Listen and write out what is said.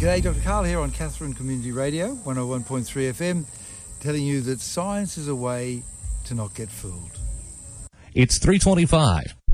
G'day, Dr. Karl here on Katherine Community Radio, 101.3 FM, telling you that science is a way to not get fooled. It's 3:25.